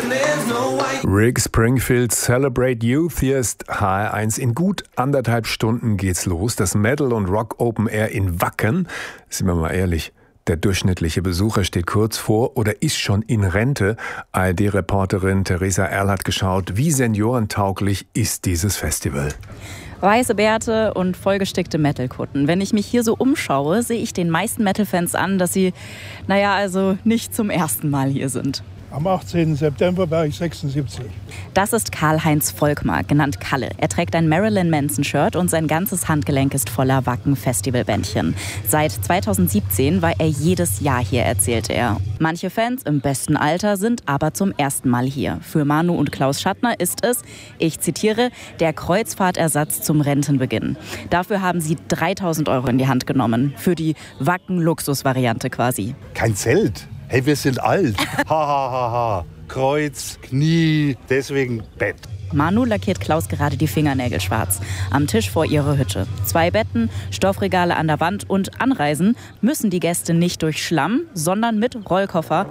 Rick Springfield, Celebrate Youth. Hier ist HR1. In gut 1,5 Stunden geht's los. Das Metal und Rock Open Air in Wacken. Sind wir mal ehrlich, der durchschnittliche Besucher steht kurz vor oder ist schon in Rente. ARD-Reporterin Theresa Erl hat geschaut, wie seniorentauglich ist dieses Festival. Weiße Bärte und vollgestickte Metal-Kutten. Wenn ich mich hier so umschaue, sehe ich den meisten Metal-Fans an, dass sie, nicht zum ersten Mal hier sind. Am 18. September war ich 76. Das ist Karl-Heinz Volkmar, genannt Kalle. Er trägt ein Marilyn Manson-Shirt und sein ganzes Handgelenk ist voller Wacken-Festivalbändchen. Seit 2017 war er jedes Jahr hier, erzählt er. Manche Fans im besten Alter sind aber zum ersten Mal hier. Für Manu und Klaus Schattner ist es, ich zitiere, der Kreuzfahrtersatz zum Rentenbeginn. Dafür haben sie 3.000 € in die Hand genommen. Für die Wacken-Luxus-Variante quasi. Kein Zelt. Hey, wir sind alt. Ha, ha, ha, ha. Kreuz, Knie, deswegen Bett. Manu lackiert Klaus gerade die Fingernägel schwarz. Am Tisch vor ihrer Hütte. 2 Betten, Stoffregale an der Wand und anreisen müssen die Gäste nicht durch Schlamm, sondern mit Rollkoffer.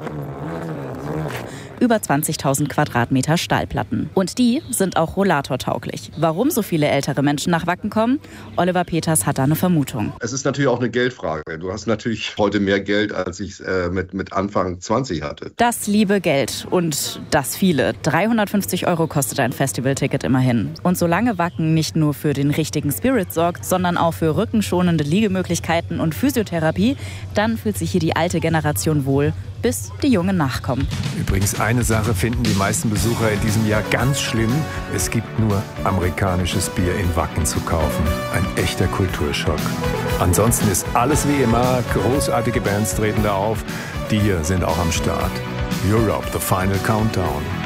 Über 20.000 Quadratmeter Stahlplatten. Und die sind auch rollatortauglich. Warum so viele ältere Menschen nach Wacken kommen? Oliver Peters hat da eine Vermutung. Es ist natürlich auch eine Geldfrage. Du hast natürlich heute mehr Geld, als ich mit Anfang 20 hatte. Das liebe Geld und das viele. 350 € kostet ein Festivalticket immerhin. Und solange Wacken nicht nur für den richtigen Spirit sorgt, sondern auch für rückenschonende Liegemöglichkeiten und Physiotherapie, dann fühlt sich hier die alte Generation wohl, bis die Jungen nachkommen. Übrigens, eine Sache finden die meisten Besucher in diesem Jahr ganz schlimm. Es gibt nur amerikanisches Bier in Wacken zu kaufen. Ein echter Kulturschock. Ansonsten ist alles wie immer. Großartige Bands treten da auf. Die hier sind auch am Start. Europe, the Final Countdown.